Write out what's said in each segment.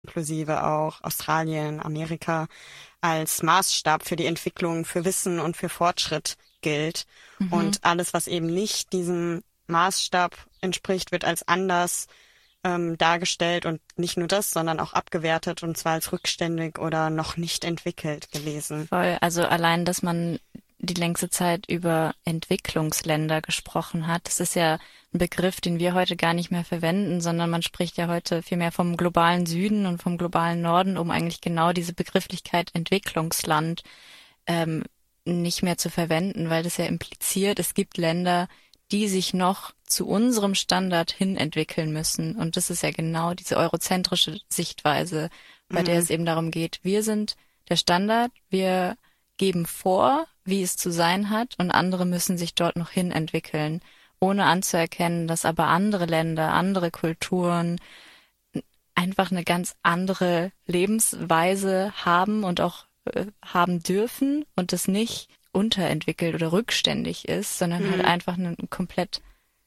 inklusive auch Australien, Amerika, als Maßstab für die Entwicklung, für Wissen und für Fortschritt gilt. Und alles, was eben nicht diesem Maßstab entspricht, wird als anders dargestellt und nicht nur das, sondern auch abgewertet und zwar als rückständig oder noch nicht entwickelt gelesen. Voll, also allein, dass man die längste Zeit über Entwicklungsländer gesprochen hat, das ist ja ein Begriff, den wir heute gar nicht mehr verwenden, sondern man spricht ja heute viel mehr vom globalen Süden und vom globalen Norden, um eigentlich genau diese Begrifflichkeit Entwicklungsland nicht mehr zu verwenden, weil das ja impliziert, es gibt Länder, die sich noch zu unserem Standard hin entwickeln müssen. Und das ist ja genau diese eurozentrische Sichtweise, bei der es eben darum geht, wir sind der Standard, wir geben vor, wie es zu sein hat, und andere müssen sich dort noch hin entwickeln, ohne anzuerkennen, dass aber andere Länder, andere Kulturen einfach eine ganz andere Lebensweise haben und auch haben dürfen und das nicht unterentwickelt oder rückständig ist, sondern halt einfach eine komplett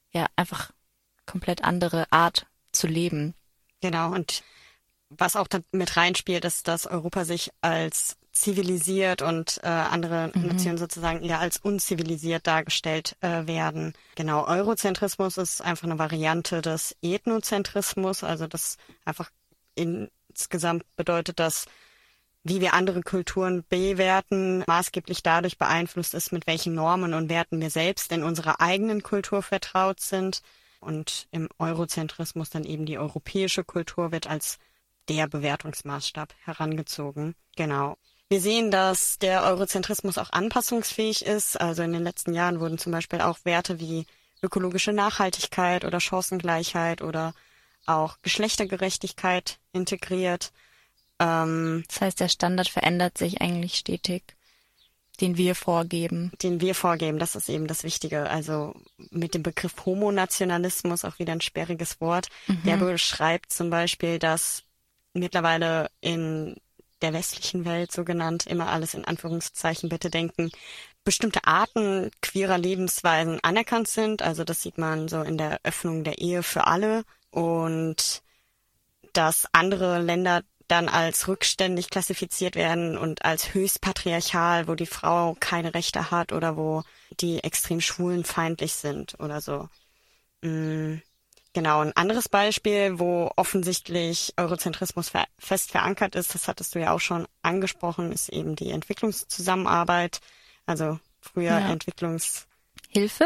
andere Art zu leben. Genau, und was auch da mit reinspielt, ist, dass Europa sich als zivilisiert und andere Nationen sozusagen eher als unzivilisiert dargestellt werden. Genau, Eurozentrismus ist einfach eine Variante des Ethnozentrismus, also das einfach insgesamt bedeutet, dass wie wir andere Kulturen bewerten, maßgeblich dadurch beeinflusst ist, mit welchen Normen und Werten wir selbst in unserer eigenen Kultur vertraut sind. Und im Eurozentrismus dann eben die europäische Kultur wird als der Bewertungsmaßstab herangezogen. Genau. Wir sehen, dass der Eurozentrismus auch anpassungsfähig ist. Also in den letzten Jahren wurden zum Beispiel auch Werte wie ökologische Nachhaltigkeit oder Chancengleichheit oder auch Geschlechtergerechtigkeit integriert. Das heißt, der Standard verändert sich eigentlich stetig, den wir vorgeben. Das ist eben das Wichtige. Also mit dem Begriff Homonationalismus, auch wieder ein sperriges Wort, der beschreibt zum Beispiel, dass mittlerweile in der westlichen Welt, so genannt, immer alles in Anführungszeichen bitte denken, bestimmte Arten queerer Lebensweisen anerkannt sind. Also das sieht man so in der Öffnung der Ehe für alle und dass andere Länder dann als rückständig klassifiziert werden und als höchst patriarchal, wo die Frau keine Rechte hat oder wo die extrem schwulenfeindlich sind oder so. Genau, ein anderes Beispiel, wo offensichtlich Eurozentrismus fest verankert ist, das hattest du ja auch schon angesprochen, ist eben die Entwicklungszusammenarbeit, also früher Hilfe.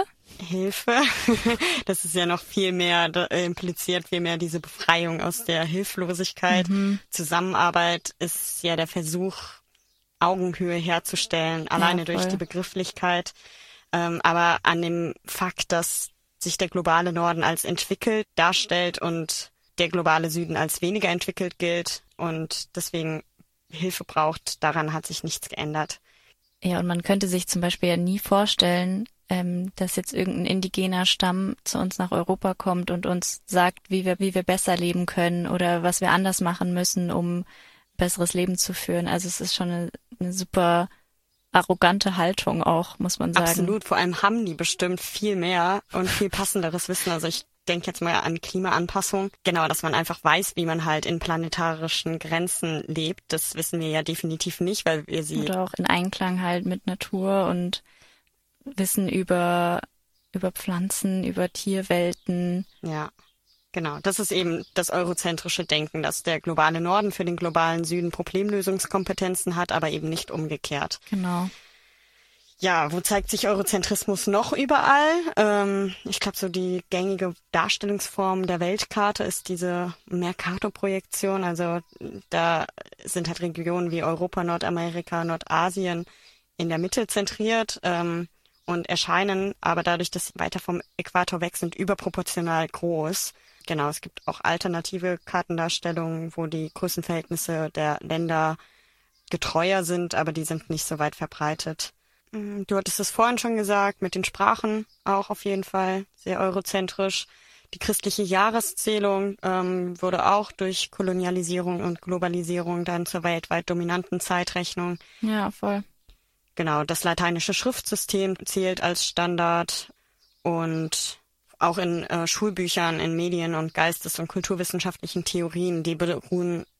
Das ist ja noch viel mehr, impliziert viel mehr diese Befreiung aus der Hilflosigkeit. Zusammenarbeit ist ja der Versuch, Augenhöhe herzustellen, alleine durch die Begrifflichkeit. Aber an dem Fakt, dass sich der globale Norden als entwickelt darstellt und der globale Süden als weniger entwickelt gilt und deswegen Hilfe braucht, daran hat sich nichts geändert. Ja, und man könnte sich zum Beispiel ja nie vorstellen, dass jetzt irgendein indigener Stamm zu uns nach Europa kommt und uns sagt, wie wir besser leben können oder was wir anders machen müssen, um ein besseres Leben zu führen. Also es ist schon eine super arrogante Haltung auch, muss man sagen. Absolut, vor allem haben die bestimmt viel mehr und viel passenderes Wissen. Also ich denke jetzt mal an Klimaanpassung. Genau, dass man einfach weiß, wie man halt in planetarischen Grenzen lebt. Das wissen wir ja definitiv nicht, weil wir sie... Oder auch in Einklang halt mit Natur und Wissen über Pflanzen, über Tierwelten. Ja, genau. Das ist eben das eurozentrische Denken, dass der globale Norden für den globalen Süden Problemlösungskompetenzen hat, aber eben nicht umgekehrt. Genau. Ja, wo zeigt sich Eurozentrismus noch überall? Ich glaube, so die gängige Darstellungsform der Weltkarte ist diese Mercator-Projektion. Also da sind halt Regionen wie Europa, Nordamerika, Nordasien in der Mitte zentriert und erscheinen aber dadurch, dass sie weiter vom Äquator weg sind, überproportional groß. Genau, es gibt auch alternative Kartendarstellungen, wo die Größenverhältnisse der Länder getreuer sind, aber die sind nicht so weit verbreitet. Du hattest es vorhin schon gesagt, mit den Sprachen auch auf jeden Fall sehr eurozentrisch. Die christliche Jahreszählung wurde auch durch Kolonialisierung und Globalisierung dann zur weltweit dominanten Zeitrechnung. Ja, voll. Genau, das lateinische Schriftsystem zählt als Standard und auch in Schulbüchern, in Medien und Geistes- und kulturwissenschaftlichen Theorien, die beruhen